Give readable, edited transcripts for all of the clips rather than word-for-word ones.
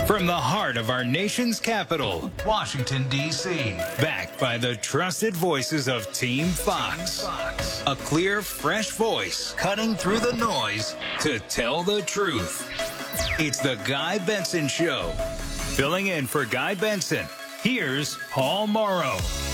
From the heart of our nation's capital, Washington, D.C. Backed by the trusted voices of Team Fox. A clear, fresh voice cutting through the noise to tell the truth. It's the Guy Benson Show. Filling in for Guy Benson, here's Paul Morrow.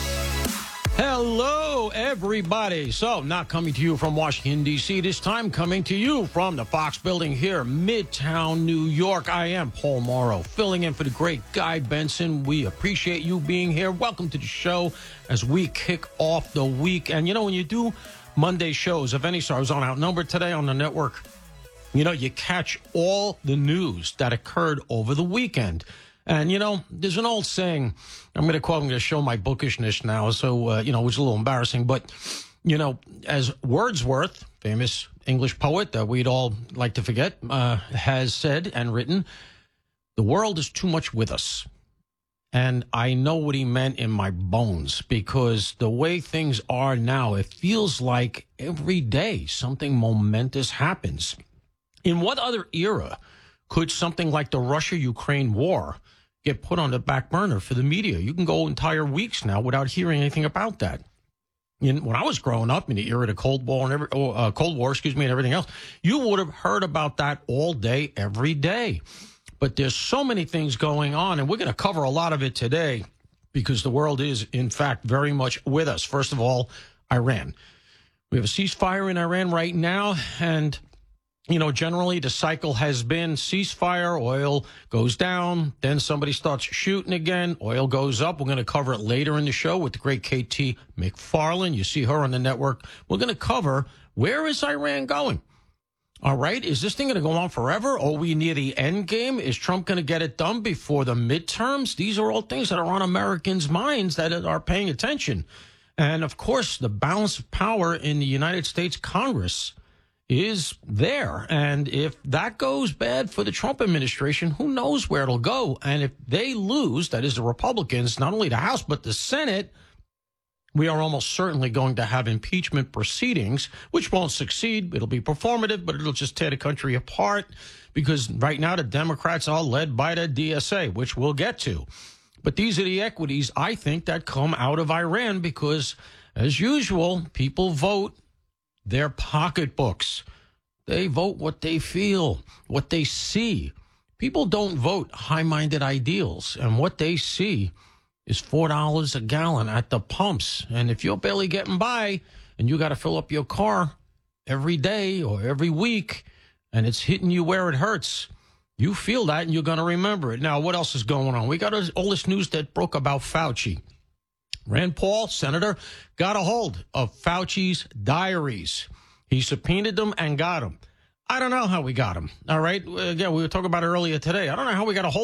Hello, everybody. So, not coming to you from Washington, D.C. this time, coming to you from the Fox building here, Midtown, New York. I am Paul Morrow, filling in for the great Guy Benson. We appreciate you being here. Welcome to the show as we kick off the week. And, you know, when you do Monday shows of any sort, I was on Outnumbered today on the network, you know, you catch all the news that occurred over the weekend. And, you know, there's an old saying, I'm going to show my bookishness now, so, you know, it was a little embarrassing. But, you know, as Wordsworth, famous English poet that we'd all like to forget, has said and written, the world is too much with us. And I know what he meant in my bones, because the way things are now, it feels like every day something momentous happens. In what other era could something like the Russia-Ukraine war get put on the back burner for the media? You can go entire weeks now without hearing anything about that. When I was growing up in the era of the Cold War and everything else, you would have heard about that all day, every day. But there's so many things going on, and we're going to cover a lot of it today because the world is, in fact, very much with us. First of all, Iran. We have a ceasefire in Iran right now, and you know, generally the cycle has been ceasefire, oil goes down, then somebody starts shooting again, oil goes up. We're going to cover it later in the show with the great KT McFarland. You see her on the network. We're going to cover, where is Iran going? All right, is this thing going to go on forever? Are we near the end game? Is Trump going to get it done before the midterms? These are all things that are on Americans' minds that are paying attention. And, of course, the balance of power in the United States Congress is there. And if that goes bad for the Trump administration, who knows where it'll go? And if they lose, that is the Republicans, not only the House, but the Senate, we are almost certainly going to have impeachment proceedings, which won't succeed. It'll be performative, but it'll just tear the country apart, because right now the Democrats are led by the DSA, which we'll get to. But these are the equities, I think, that come out of Iran, because, as usual, people vote their pocketbooks. They vote what they feel, what they see. People don't vote high-minded ideals, and what they see is $4 a gallon at the pumps. And if you're barely getting by and you got to fill up your car every day or every week, and it's hitting you where it hurts, you feel that and you're going to remember it. Now, what else is going on? We got all this news that broke about Fauci. Rand Paul, senator, got a hold of Fauci's diaries. He subpoenaed them and got them. I don't know how we got them. All right. Again, we were talking about it earlier today. I don't know how we got a hold